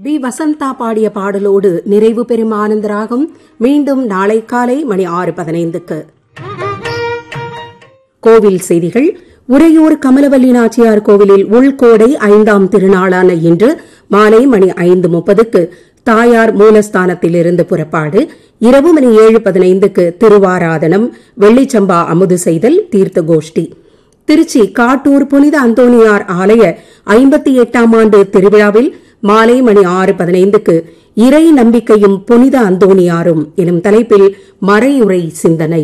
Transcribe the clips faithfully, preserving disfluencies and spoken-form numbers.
B Vasantha பாடிய பாடலோடு நிறைவு பெறும் ஆனந்தராகம் மீண்டும் நாளை காலை மணி ஆறு பதினைந்துக்கு. கோவில் செய்திகள். உறையூர் கமலவல்லி நாச்சியார் கோவிலில் உள்கோடை ஐந்தாம் திருநாளான இன்று மாலை மணி ஐந்து முப்பதுக்கு தாயார் மூலஸ்தானத்திலிருந்து புறப்பாடு, இரவு மணி ஏழு பதினைந்துக்கு திருவாராதனம், வெள்ளிச்சம்பா அமுது செய்தல், தீர்த்த கோஷ்டி. திருச்சி காட்டூர் புனித அந்தோணியார் ஆலய ஐம்பத்தி எட்டாம் ஆண்டு திருவிழாவில் மாலை மணி ஆறு பதினைந்துக்கு இறை நம்பிக்கையும் புனித அந்தோணியாரும் எனும் தலைப்பில் மறையுரை சிந்தனை.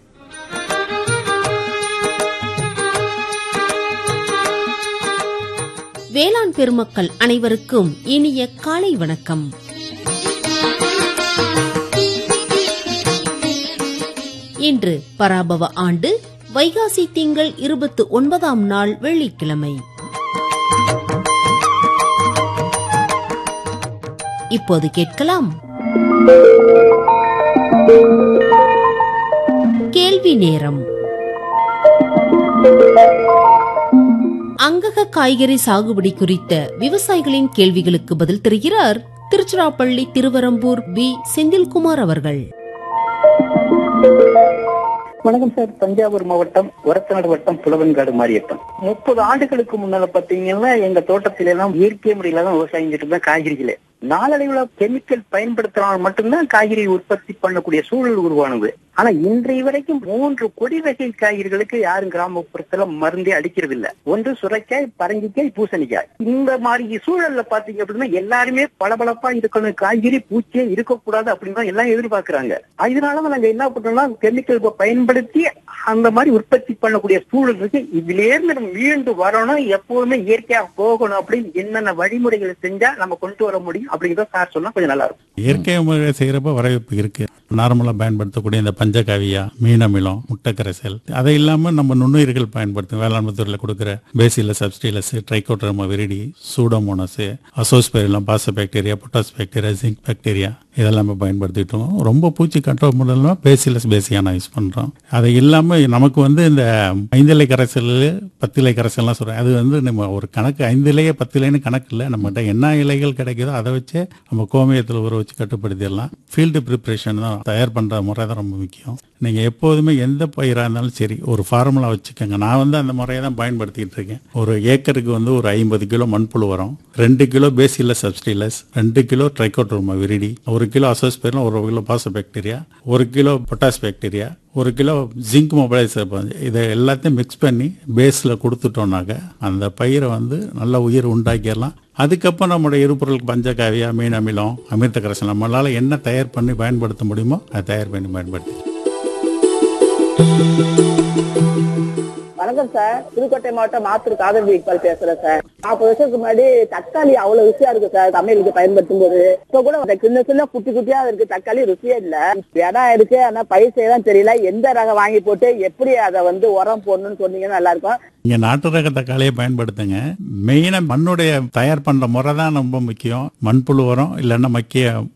வேளாண் பெருமக்கள் அனைவருக்கும் இனிய காலை வணக்கம். இன்று பராபவ ஆண்டு வைகாசி திங்கள் இருபத்தி ஒன்பதாம் நாள் வெள்ளிக்கிழமை. இப்போது கேட்கலாம் கேள்வி நேரம். அங்கக காய்கறி சாகுபடி குறித்த விவசாயிகளின் கேள்விகளுக்கு பதில் தருகிறார் திருச்சிராப்பள்ளி திருவரம்பூர் பி செந்தில்குமார் அவர்கள். வணக்கம் சார். தஞ்சாவூர் மாவட்டம் ஒரத்தநாடு வட்டம் புலவன்காடு மாரியப்பன். முப்பது ஆண்டுகளுக்கு முன்னால பாத்தீங்கன்னா எங்க தோட்டத்தில எல்லாம் இயற்கை முறையில தான் விவசாயம் செஞ்சுட்டு இருந்தா காய்கறிகளே. நாளடைவுல கெமிக்கல் பயன்படுத்தினால் மட்டும்தான் காய்கறி உற்பத்தி பண்ணக்கூடிய சூழல் உருவானது. ஆனா இன்றைய வரைக்கும் மூன்று கொடி வகை காய்கறிகளுக்கு யாரும் கிராமப்புறத்துல மருந்தே அடிக்கிறது இல்ல. ஒன்று சுரைக்காய், பரங்கிக்காய், பூசணிக்காய். இந்த மாதிரி சூழல்ல பாத்தீங்க அப்படின்னா எல்லாருமே பளபளப்பா இருக்கணும், காய்கறி பூச்சியே இருக்கக்கூடாது அப்படின்னு எல்லாம் எதிர்பார்க்கிறாங்க. அதனால நாங்க என்ன பண்றோம்னா கெமிக்கல் பயன்படுத்தி அந்த மாதிரி உற்பத்தி பண்ணக்கூடிய சூழல் இருக்கு. இதுல இருந்து நம்ம மீண்டு வரணும், எப்போதுமே இயற்கையா போகணும் அப்படின்னு என்னென்ன வழிமுறைகளை செஞ்சா நம்ம கொண்டு வர முடியும் அப்படிங்கிறத சார் சொன்னா கொஞ்சம் நல்லா இருக்கும். இயற்கை முறை செய்யறப்ப வரவேற்பு இருக்கு. நார்மலா பயன்படுத்தக்கூடிய இந்த பஞ்சகாவியா, மீனமிலம், முட்டைக்கரைசல், அதை இல்லாம நம்ம நுண்ணுயிர்கள் பயன்படுத்தும் வேளாண்மை துறையில கொடுக்கிற bacillus, subtilis, trichoderma viride, Pseudomonas, Azospirillum, பாச bacteria, potash bacteria, zinc bacteria இதெல்லாம் பயன்படுத்திட்டோம். ரொம்ப பூச்சி கண்ட்ரோல் பண்ணலாம் பேசிலஸ் பேசியானா யூஸ் பண்றோம். அதை இல்லாம நமக்கு வந்து இந்த ஐந்திலை கரைசல், பத்திலை கரைசல்லாம் சொல்றோம். அது வந்து நம்ம ஒரு கணக்கு ஐந்திலையே பத்திலைன்னு கணக்கு இல்லை. நம்மகிட்ட என்ன இலைகள் கிடைக்குதோ அதை வச்சு நம்ம கோமியத்தில் ஊற வச்சு கட்டுப்படுத்திடலாம். ஃபீல்டு ப்ரிப்பரேஷன் தான், தயார் பண்ற முறை தான் ரொம்ப முக்கியம். நீங்க எப்போதுமே எந்த பயிராக இருந்தாலும் சரி ஒரு ஃபார்முலா வச்சுக்கோங்க. நான் வந்து அந்த முறையை தான் பயன்படுத்திட்டு இருக்கேன். ஒரு ஏக்கருக்கு வந்து ஒரு ஐம்பது கிலோ மண்புழு வரும், ரெண்டு கிலோ பேசிலஸ் சப்ஸ்டிலஸ், ரெண்டு கிலோ ட்ரைகோடர்மா விரிடி, ஒரு கிலோ அசோஸ்பெரிலம், ஒரு கிலோ பாச பாக்டீரியா, ஒரு கிலோ பொட்டாஸ் பாக்டீரியா, ஒரு கிலோ ஜிங்க் மொபைலைசர், இதை எல்லாத்தையும் மிக்ஸ் பண்ணி பேஸில் கொடுத்துட்டோம்னாக்க அந்த பயிரை வந்து நல்ல உயிர் உண்டாக்கிடலாம். அதுக்கப்புறம் நம்மளுடைய எரிபொருளுக்கு பஞ்சகாவியா, மீன் அமிலம், அமிர்த கரைசல் நம்மளால என்ன தயார் பண்ணி பயன்படுத்த முடியுமோ அதை தயார் பண்ணி பயன்படுத்தி. வணக்கம் சார். புதுக்கோட்டை மாவட்டம் மாத்தூர் காதல் இக்பால் பேசுறேன் சார். நாற்பது வருஷத்துக்கு முன்னாடி தக்காளி அவ்வளவு ருசியா இருக்கு சார் சமையலுக்கு பயன்படுத்தும் போது. இப்ப கூட சின்ன சின்ன குட்டி குட்டியா இருக்கு, தக்காளி ருசியே இல்ல. இடம் இருக்கு, ஆனா பயிர் செய்யதான் தெரியல. எந்த ரகம் வாங்கி போட்டு எப்படி அதை வந்து உரம் போடணும்னு சொன்னீங்கன்னா நல்லா இருக்கும். இங்க நாட்டு ரக தக்காளியை பயன்படுத்துங்க. மெயினா மண்ணுடைய தயார் பண்ற முறை தான் ரொம்ப முக்கியம். மண்புழு உரம் இல்லைன்னா மக்கிய